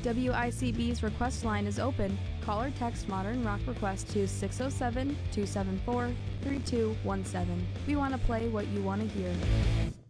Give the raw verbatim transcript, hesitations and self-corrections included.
W I C B's request line is open. Call or text Modern Rock Request to six oh seven, two seven four, three two one seven. We want to play what you want to hear.